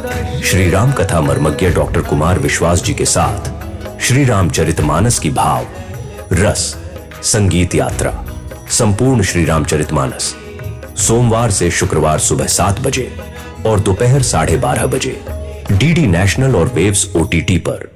श्री राम कथा मर्मज्ञ डॉक्टर कुमार विश्वास जी के साथ श्री रामचरितमानस की भाव, रस, संगीत यात्रा, संपूर्ण श्री रामचरितमानस सोमवार से शुक्रवार सुबह 7 बजे और दोपहर 12:30 बजे डीडी नेशनल और वेव्स OTT पर।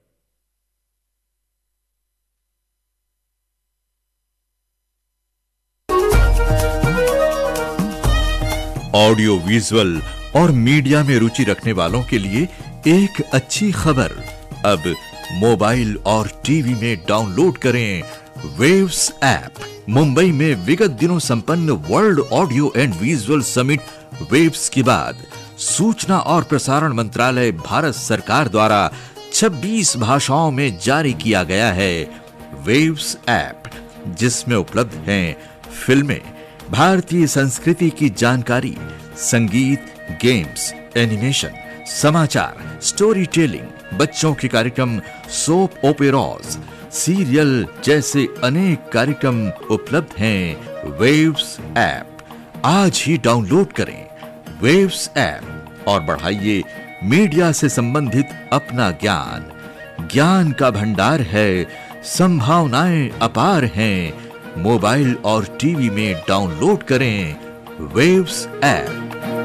ऑडियो विजुअल और मीडिया में रुचि रखने वालों के लिए एक अच्छी खबर। अब मोबाइल और टीवी में डाउनलोड करें वेव्स ऐप। मुंबई में विगत दिनों संपन्न world audio and visual summit waves के बाद सूचना और प्रसारण मंत्रालय भारत सरकार द्वारा 26 भाषाओं में जारी किया गया है वेव्स ऐप, जिसमें उपलब्ध हैं फिल्में, भारतीय संस्कृति की जानकारी, संगीत, गेम्स, एनिमेशन, समाचार, स्टोरी टेलिंग, बच्चों के कार्यक्रम, सोप ओपेराज, सीरियल जैसे अनेक कार्यक्रम उपलब्ध हैं वेव्स ऐप। आज ही डाउनलोड करें वेव्स ऐप और बढ़ाइए मीडिया से संबंधित अपना ज्ञान। ज्ञान का भंडार है, संभावनाएं अपार हैं। मोबाइल और टीवी में डाउनलोड करें वेव्स ऐप।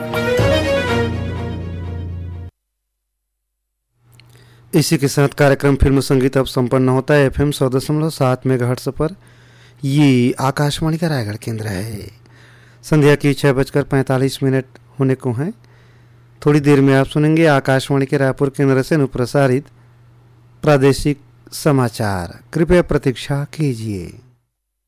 इसी के साथ कार्यक्रम फिल्म संगीत अब संपन्न होता है। FM 100.7 मेगाहर्ट्ज पर। ये आकाशवाणी का रायगढ़ केंद्र है। संध्या की 6:45 होने को हैं। थोड़ी देर में आप सुनेंगे आकाशवाणी के रायपुर केंद्र से अनुप्रसारित प्रादेशिक समाचार। कृपया प्रतीक्षा कीजिए।